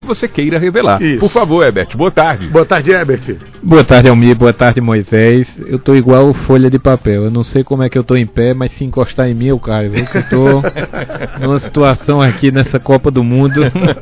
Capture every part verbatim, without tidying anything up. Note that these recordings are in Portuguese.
você queira revelar. Isso. Por favor, Herbert, boa tarde. Boa tarde, Herbert. Boa tarde, Almir, boa tarde, Moisés. Eu tô igual folha de papel. Eu não sei como é que eu tô em pé, mas se encostar em mim eu caio. Viu? Eu tô numa situação aqui nessa Copa do Mundo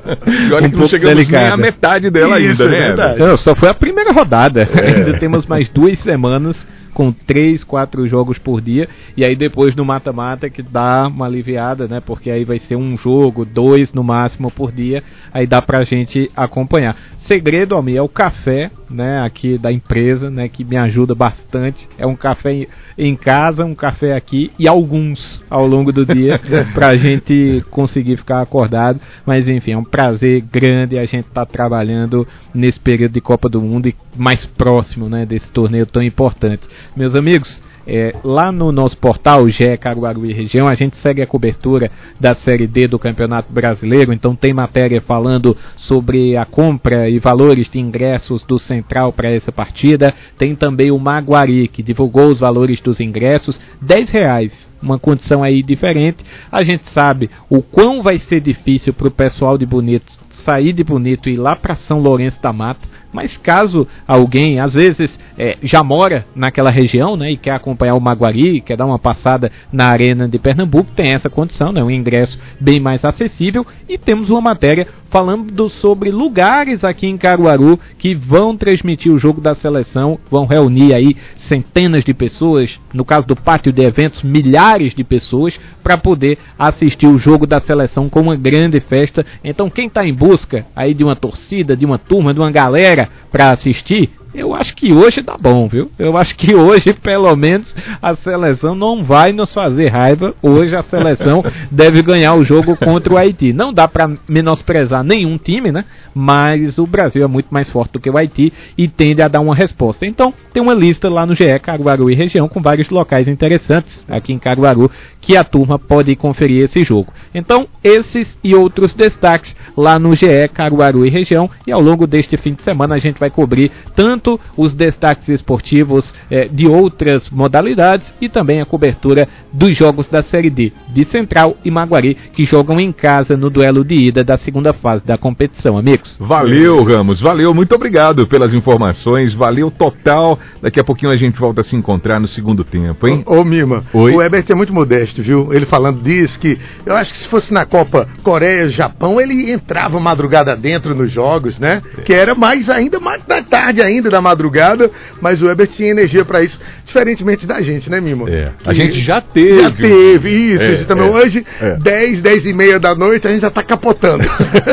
E olha um que não pouco chegamos delicada. nem à metade dela Isso, ainda, é né? verdade. Não, só foi a primeira rodada. É. Ainda temos mais duas semanas com três, quatro jogos por dia, e aí depois no mata-mata que dá uma aliviada, né, porque aí vai ser um jogo, dois no máximo por dia, aí dá pra gente acompanhar. Segredo, Almir, é o café, né, aqui da empresa, né, que me ajuda bastante. É um café em casa, um café aqui e alguns ao longo do dia pra gente conseguir ficar acordado. Mas enfim, é um prazer grande a gente estar tá trabalhando nesse período de Copa do Mundo e mais próximo, né, desse torneio tão importante. Meus amigos, É, lá no nosso portal G E Caruaru e Região, a gente segue a cobertura da Série D do Campeonato Brasileiro. Então tem matéria falando sobre a compra e valores de ingressos do Central para essa partida. Tem também o Maguari, que divulgou os valores dos ingressos, dez reais, uma condição aí diferente. A gente sabe o quão vai ser difícil para o pessoal de Bonito sair de Bonito e ir lá para São Lourenço da Mata, mas caso alguém, às vezes, é, já mora naquela região, né, e quer acompanhar o Maguari, quer dar uma passada na Arena de Pernambuco, tem essa condição, né, um ingresso bem mais acessível. E temos uma matéria falando sobre lugares aqui em Caruaru que vão transmitir o jogo da seleção, vão reunir aí centenas de pessoas, no caso do pátio de eventos, milhares de pessoas, para poder assistir o jogo da seleção com uma grande festa. Então quem está em busca aí de uma torcida, de uma turma, de uma galera para assistir, eu acho que hoje dá bom, viu? Eu acho que hoje, pelo menos, a seleção não vai nos fazer raiva. Hoje a seleção deve ganhar o jogo contra o Haiti. Não dá para menosprezar nenhum time, né? Mas o Brasil é muito mais forte do que o Haiti e tende a dar uma resposta. Então, tem uma lista lá no G E Caruaru e Região com vários locais interessantes aqui em Caruaru que a turma pode conferir esse jogo. Então, esses e outros destaques lá no G E Caruaru e Região. E ao longo deste fim de semana a gente vai cobrir tanto os destaques esportivos eh, de outras modalidades e também a cobertura dos jogos da Série D, de Central e Maguari, que jogam em casa no duelo de ida da segunda fase da competição, amigos. Valeu, Ramos, valeu, muito obrigado pelas informações, valeu total. Daqui a pouquinho a gente volta a se encontrar no segundo tempo, hein? Ô, ô Mima, Oi? o Herbert é muito modesto, viu? Ele falando disso, que eu acho que se fosse na Copa Coreia-Japão, ele entrava madrugada dentro nos jogos, né? É. Que era mais ainda, mais da tarde ainda, da madrugada, mas o Herbert tinha energia para isso, diferentemente da gente, né, Mimo? É. Que a gente já teve. Já teve, isso. É, a gente também, é, hoje, é. dez, dez e meia da noite, a gente já tá capotando.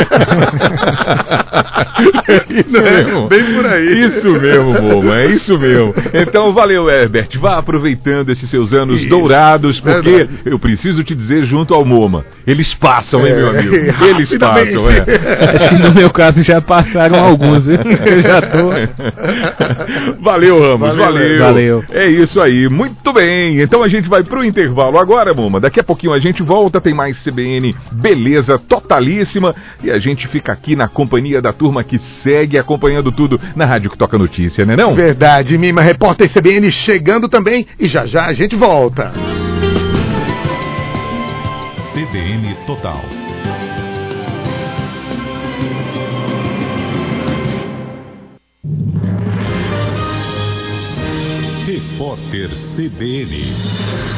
Isso mesmo. Bem por aí. Isso mesmo, Moma, é isso mesmo. Então, valeu, Herbert. Vá aproveitando esses seus anos isso, dourados, porque verdade. eu preciso te dizer junto ao Moma, eles passam, hein, É, meu amigo? Eles rapidamente. passam, é. Acho que no meu caso já passaram alguns, viu? Eu já tô... Valeu, Ramos, Valeu, valeu. valeu. É isso aí, muito bem. Então a gente vai pro intervalo agora, Moma. Daqui a pouquinho a gente volta, tem mais C B N Beleza Totalíssima. E a gente fica aqui na companhia da turma que segue acompanhando tudo na Rádio que Toca Notícia, né não? Verdade, Mima, repórter C B N chegando também e já já a gente volta. C B N Total. Repórter C B N.